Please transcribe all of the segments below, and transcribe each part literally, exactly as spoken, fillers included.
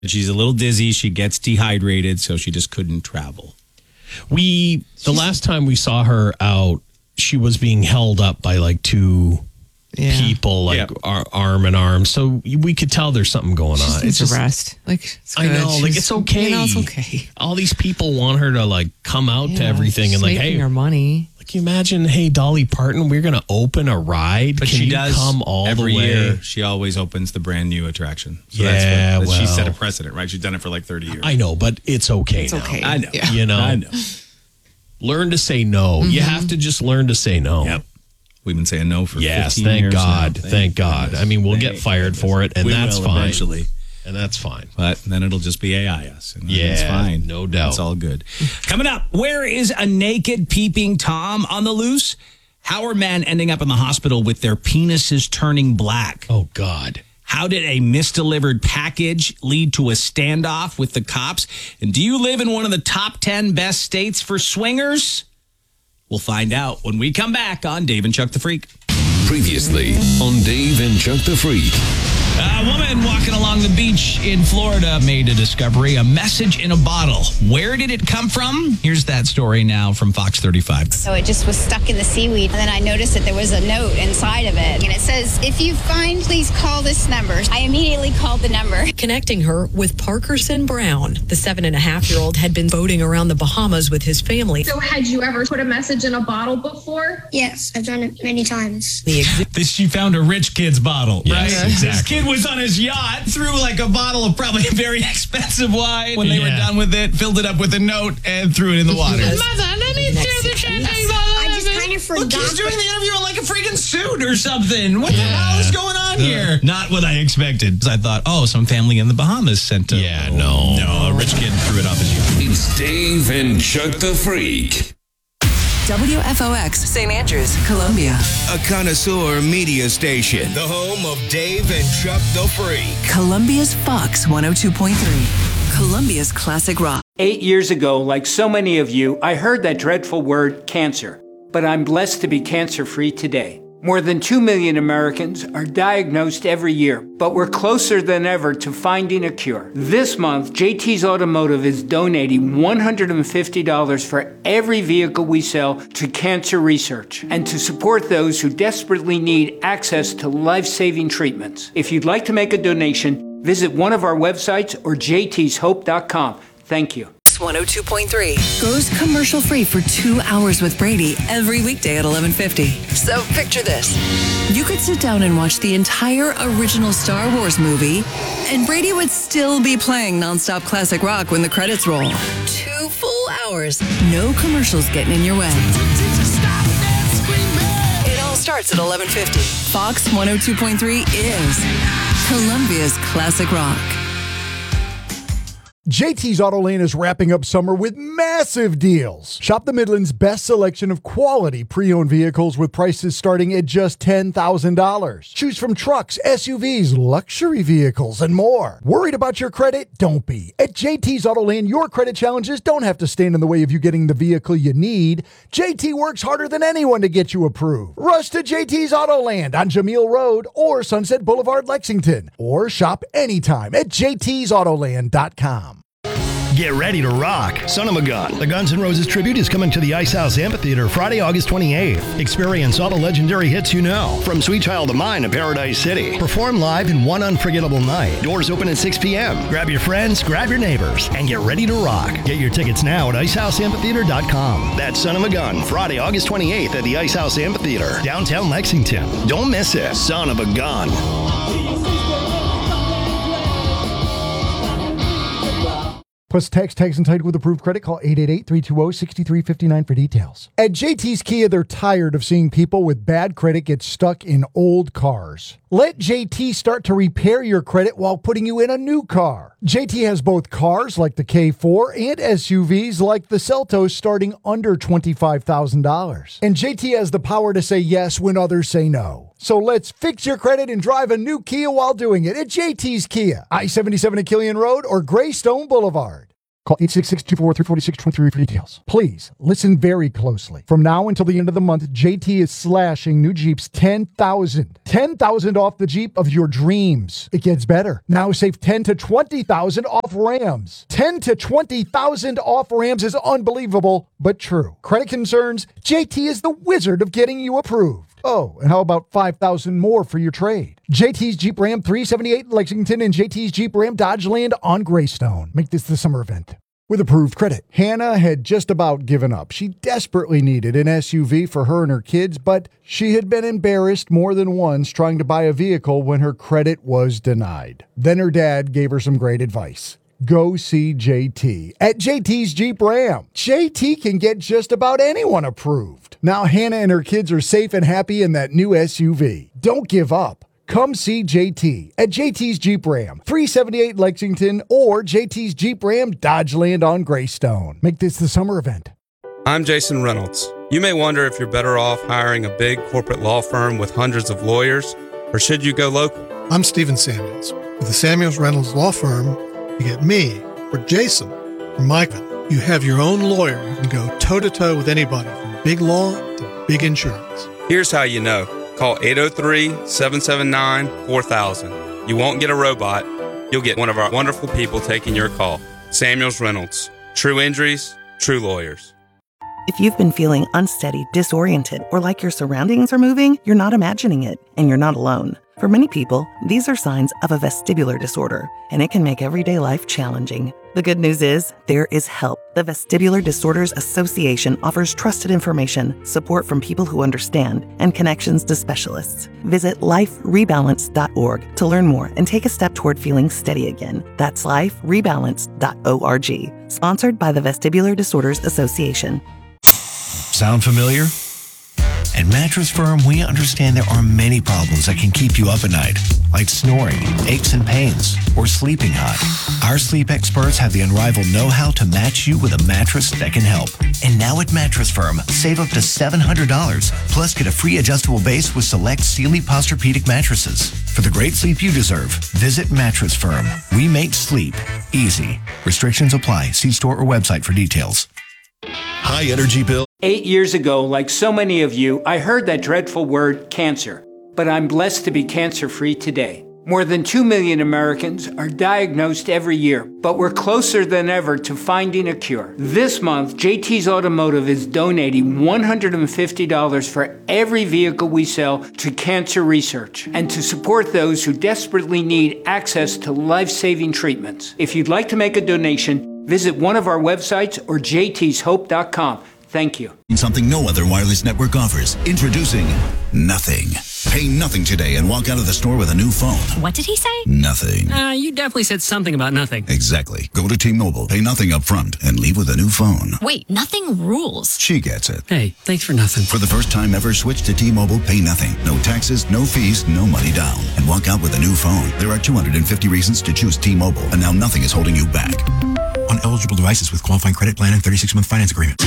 She's a little dizzy. She gets dehydrated, so she just couldn't travel. We, the last time we saw her out, she was being held up by like two yeah. people, like yeah. ar- arm in arm. So we could tell there's something going she on. It's just a rest. Like, it's I know, She's, like it's okay. You know, it's okay. All these people want her to like come out yeah, to everything and like, hey, her money. Like, you imagine, hey, Dolly Parton, we're going to open a ride. But Can she you does come all every the way? year. She always opens the brand new attraction. So yeah, that's what, well, she set a precedent, right? She's done it for like thirty years. I know, but it's okay. It's now. okay. I know. Yeah. You know, I know. Learn to say no. Mm-hmm. You have to just learn to say no. Yep. We've been saying no for yes, fifteen thank years God. now. Thank, thank God. goodness. I mean, we'll thank get fired goodness. for it, and we that's will fine. Eventually. And that's fine. But then it'll just be A I us. And yeah, it's fine. No doubt. It's all good. Coming up, where is a naked peeping Tom on the loose? How are men ending up in the hospital with their penises turning black? Oh, God. How did a misdelivered package lead to a standoff with the cops? And do you live in one of the top ten best states for swingers? We'll find out when we come back on Dave and Chuck the Freak. Previously on Dave and Chuck the Freak. A woman walking along the beach in Florida made a discovery, a message in a bottle. Where did it come from? Here's that story now from Fox thirty-five. So it just was stuck in the seaweed. And then I noticed that there was a note inside of it. And it says, if you find, please call this number. I immediately called the number. Connecting her with Parkerson Brown. The seven and a half year old had been boating around the Bahamas with his family. So had you ever put a message in a bottle before? Yes, I've done it many times. The ex- This, she found a rich kid's bottle, yes, right? Exactly. This kid was on his yacht, threw like a bottle of probably very expensive wine. When they yeah. were done with it, filled it up with a note and threw it in the water. Yes. Mother, let me throw the champagne bottle. I just kind of forgot. Look, he's doing the interview in like a freaking suit or something. What yeah. the hell is going on uh, here? Not what I expected. I thought, oh, some family in the Bahamas sent a... Yeah, no. No, a rich kid threw it off his yacht. It's Dave and Chuck the Freak. W F O X, Saint Andrews, Columbia. A connoisseur media station. The home of Dave and Chuck the Freak. Columbia's Fox one oh two point three. Columbia's classic rock. Eight years ago, like so many of you, I heard that dreadful word cancer. But I'm blessed to be cancer-free today. More than two million Americans are diagnosed every year, but we're closer than ever to finding a cure. This month, J T's Automotive is donating one hundred fifty dollars for every vehicle we sell to cancer research and to support those who desperately need access to life-saving treatments. If you'd like to make a donation, visit one of our websites or j t's hope dot com. Thank you. one oh two point three goes commercial free for two hours with Brady every weekday at eleven fifty. So picture this. You could sit down and watch the entire original Star Wars movie, and Brady would still be playing nonstop classic rock when the credits roll. Two full hours. No commercials getting in your way. It all starts at eleven fifty. Fox one oh two point three is Columbia's classic rock. J T's Autolane is wrapping up summer with massive deals. Shop the Midland's best selection of quality pre-owned vehicles with prices starting at just ten thousand dollars. Choose from trucks, S U Vs, luxury vehicles, and more. Worried about your credit? Don't be. At J T's Autolane, your credit challenges don't have to stand in the way of you getting the vehicle you need. J T works harder than anyone to get you approved. Rush to J T's Autoland on Jameel Road or Sunset Boulevard, Lexington. Or shop anytime at j t's autoland dot com. Get ready to rock. Son of a Gun. The Guns N' Roses tribute is coming to the Ice House Amphitheater Friday, August twenty-eighth. Experience all the legendary hits you know. From Sweet Child of Mine to Paradise City. Perform live in one unforgettable night. Doors open at six p.m. Grab your friends, grab your neighbors, and get ready to rock. Get your tickets now at ice house amphitheater dot com. That's Son of a Gun. Friday, August twenty-eighth at the Ice House Amphitheater. Downtown Lexington. Don't miss it. Son of a Gun. Plus tax, tags, and title with approved credit. Call eight eight eight, three two zero, six three five nine for details. At J T's Kia, they're tired of seeing people with bad credit get stuck in old cars. Let J T start to repair your credit while putting you in a new car. J T has both cars like the K four and S U Vs like the Seltos starting under twenty-five thousand dollars. And J T has the power to say yes when others say no. So let's fix your credit and drive a new Kia while doing it at J T's Kia. I seventy-seven at Killian Road or Greystone Boulevard. Call eight six six, two four three, four six two three for details. Please listen very closely. From now until the end of the month, J T is slashing new Jeeps ten thousand. ten thousand off the Jeep of your dreams. It gets better. Now save ten to twenty thousand off Rams. ten to twenty thousand off Rams is unbelievable, but true. Credit concerns? J T is the wizard of getting you approved. Oh, and how about five thousand more for your trade? J T's Jeep Ram three seventy-eight Lexington and J T's Jeep Ram Dodge Land on Greystone. Make this the summer event with approved credit. Hannah had just about given up. She desperately needed an S U V for her and her kids, but she had been embarrassed more than once trying to buy a vehicle when her credit was denied. Then her dad gave her some great advice. Go see J T at J T's Jeep Ram. J T can get just about anyone approved. Now Hannah and her kids are safe and happy in that new S U V. Don't give up. Come see J T at J T's Jeep Ram, three seventy-eight Lexington, or J T's Jeep Ram Dodge Land on Greystone. Make this the summer event. I'm Jason Reynolds. You may wonder if you're better off hiring a big corporate law firm with hundreds of lawyers, or should you go local? I'm Stephen Samuels. With the Samuels Reynolds Law Firm, you get me, or Jason, or Mike. You have your own lawyer who can go toe-to-toe with anybody, from big law to big insurance. Here's how you know. Call eight oh three, seven seven nine, four thousand. You won't get a robot. You'll get one of our wonderful people taking your call. Samuels Reynolds. True injuries, true lawyers. If you've been feeling unsteady, disoriented, or like your surroundings are moving, you're not imagining it, and you're not alone. For many people, these are signs of a vestibular disorder, and it can make everyday life challenging. The good news is, there is help. The Vestibular Disorders Association offers trusted information, support from people who understand, and connections to specialists. Visit life rebalance dot org to learn more and take a step toward feeling steady again. That's life rebalance dot org. Sponsored by the Vestibular Disorders Association. Sound familiar? At Mattress Firm, we understand there are many problems that can keep you up at night, like snoring, aches and pains, or sleeping hot. Our sleep experts have the unrivaled know-how to match you with a mattress that can help. And now at Mattress Firm, save up to seven hundred dollars, plus get a free adjustable base with select Sealy Posturepedic mattresses. For the great sleep you deserve, visit Mattress Firm. We make sleep easy. Restrictions apply. See store or website for details. High energy bill. Eight years ago, like so many of you, I heard that dreadful word cancer. But I'm blessed to be cancer-free today. More than two million Americans are diagnosed every year, but we're closer than ever to finding a cure. This month, J T's Automotive is donating one hundred fifty dollars for every vehicle we sell to cancer research and to support those who desperately need access to life-saving treatments. If you'd like to make a donation, visit one of our websites or j t's hope dot com. Thank you. Something no other wireless network offers. Introducing Nothing. Pay nothing today and walk out of the store with a new phone. What did he say? Nothing. Uh, you definitely said something about nothing. Exactly. Go to T-Mobile, pay nothing up front, and leave with a new phone. Wait, nothing rules. She gets it. Hey, thanks for nothing. For the first time ever, switch to T-Mobile, pay nothing. No taxes, no fees, no money down. And walk out with a new phone. There are two hundred fifty reasons to choose T-Mobile, and now nothing is holding you back. On eligible devices with qualifying credit plan and thirty-six month finance agreement.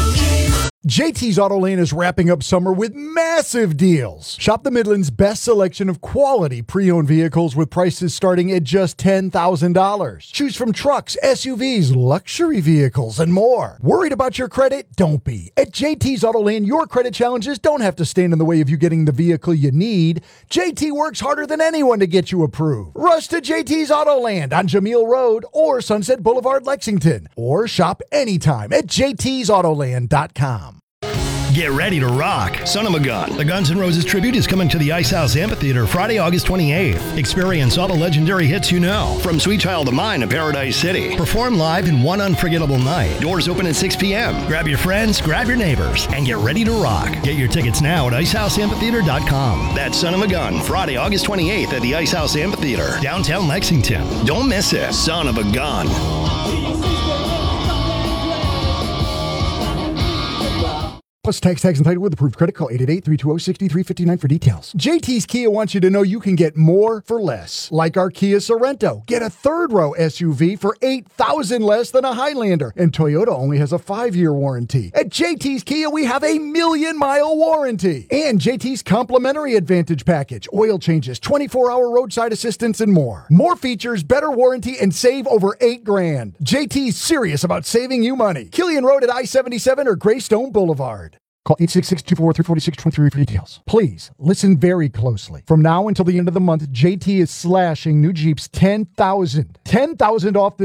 J T's Auto Lane is wrapping up summer with massive deals. Shop the Midland's best selection of quality pre-owned vehicles with prices starting at just ten thousand dollars. Choose from trucks, S U Vs, luxury vehicles, and more. Worried about your credit? Don't be. At J T's Auto Lane, your credit challenges don't have to stand in the way of you getting the vehicle you need. J T works harder than anyone to get you approved. Rush to J T's Auto Land on Jameel Road or Sunset Boulevard, Lexington. Or shop anytime at j t's autoland dot com. Get ready to rock. Son of a Gun. The Guns N' Roses tribute is coming to the Ice House Amphitheater Friday, August twenty-eighth. Experience all the legendary hits you know. From Sweet Child of Mine to Paradise City. Perform live in one unforgettable night. Doors open at six p.m. Grab your friends, grab your neighbors, and get ready to rock. Get your tickets now at ice house amphitheater dot com. That's Son of a Gun. Friday, August twenty-eighth at the Ice House Amphitheater. Downtown Lexington. Don't miss it. Son of a Gun. Plus tax tags entitled with approved credit. Call eight eight eight, three two zero, six three five nine for details. J T's Kia wants you to know you can get more for less. Like our Kia Sorento. Get a third row S U V for eight thousand dollars less than a Highlander. And Toyota only has a five-year warranty. At J T's Kia, we have a million-mile warranty. And J T's Complimentary Advantage Package. Oil changes, twenty-four hour roadside assistance, and more. More features, better warranty, and save over eight grand. J T's serious about saving you money. Killian Road at I seventy-seven or Greystone Boulevard. Call eight six six, two four, three four six, two three for details. Please, listen very closely. From now until the end of the month, J T is slashing new Jeeps ten thousand dollars. ten thousand dollars off the